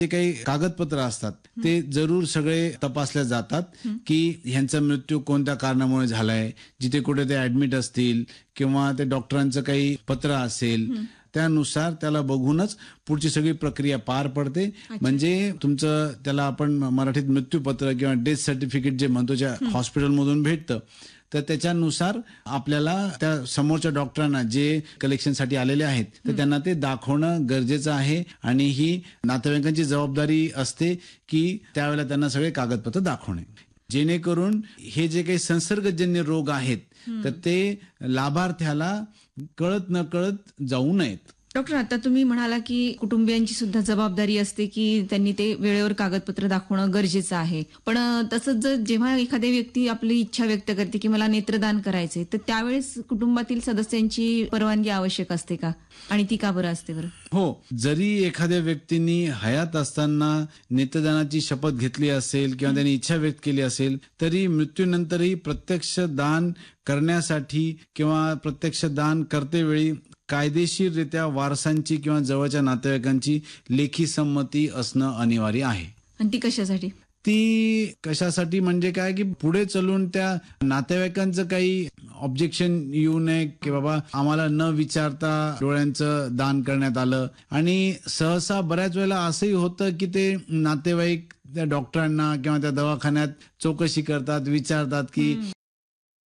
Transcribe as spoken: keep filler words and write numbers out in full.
जे काही कागदपत्र असतात ते जरूर सगळे तपासल्या जातात की ह्यांचा मृत्यू कोणत्या कारणामुळे झालाय, जिथे कुठे ते ऍडमिट असतील किंवा ते डॉक्टरांचं काही पत्र असेल त्यानुसार त्याला बघूनच पुढची सगळी प्रक्रिया पार पडते. म्हणजे तुमचं त्याला आपण मराठीत मृत्यूपत्र किंवा डेथ सर्टिफिकेट जे म्हणतो ज्या हॉस्पिटलमधून भेटतं, तर त्याच्यानुसार आपल्याला त्या समोरच्या डॉक्टरांना जे कलेक्शनसाठी आलेले आहेत तर त्यांना ते दाखवणं गरजेचं आहे. आणि ही नातेवाईकांची जबाबदारी असते की त्यावेळेला त्यांना सगळे कागदपत्र दाखवणे, जेणेकरून हे जे काही संसर्गजन्य रोग आहेत तर ते लाभार्थ्याला कळत न कळत जाऊ नयेत. डॉक्टर, आता तुम्ही म्हणाला की कुटुंबियांची सुद्धा जबाबदारी असते की त्यांनी ते वेळेवर कागदपत्र दाखवणं गरजेचं आहे. पण तसंच जर जेव्हा एखादी व्यक्ती आपली इच्छा व्यक्त करते की मला नेत्रदान करायचंय, तर त्यावेळेस कुटुंबातील सदस्यांची परवानगी आवश्यक असते का, आणि ती का बरं असते बरं? हो, जरी एखाद्या व्यक्तींनी हयात असताना नेत्रदानाची शपथ घेतली असेल किंवा त्यांनी इच्छा व्यक्त केली असेल, तरी मृत्यूनंतरही प्रत्यक्ष दान करण्यासाठी किंवा प्रत्यक्ष दान करतेवेळी कायदेशीररित्या वारसांची किंवा जवळच्या नातेवाईकांची लेखी संमती असणं अनिवार्य आहे. आणि ती कशासाठी? ती कशासाठी म्हणजे काय की पुढे चलून त्या नातेवाईकांचं काही ऑब्जेक्शन येऊ नये की बाबा आम्हाला न विचारता डोळ्यांचं दान करण्यात आलं. आणि सहसा बऱ्याच वेळेला असंही होतं की ते नातेवाईक त्या डॉक्टरांना किंवा त्या दवाखान्यात चौकशी करतात, विचारतात की